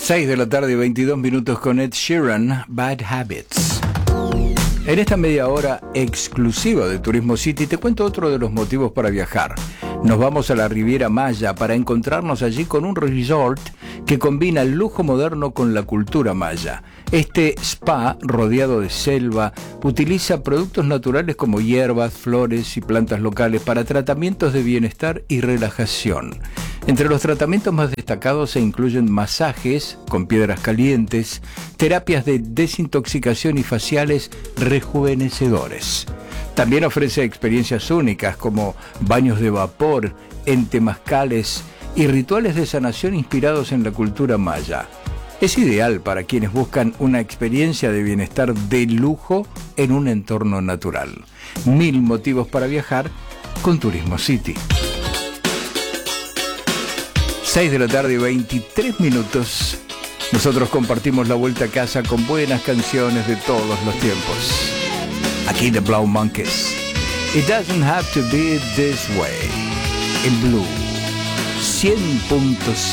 6 de la tarde, 22 minutos con Ed Sheeran, Bad Habits. En esta media hora exclusiva de Turismo City te cuento otro de los motivos para viajar. Nos vamos a la Riviera Maya para encontrarnos allí con un resort que combina el lujo moderno con la cultura maya. Este spa, rodeado de selva, utiliza productos naturales como hierbas, flores y plantas locales para tratamientos de bienestar y relajación. Entre los tratamientos más destacados se incluyen masajes con piedras calientes, terapias de desintoxicación y faciales rejuvenecedores. También ofrece experiencias únicas como baños de vapor, temazcales y rituales de sanación inspirados en la cultura maya. Es ideal para quienes buscan una experiencia de bienestar de lujo en un entorno natural. 1000 motivos para viajar con Turismo City. 6 de la tarde, 23 minutos. Nosotros compartimos la vuelta a casa con buenas canciones de todos los tiempos. Aquí The Blau Monkeys. It doesn't have to be this way. En Blue 100.5.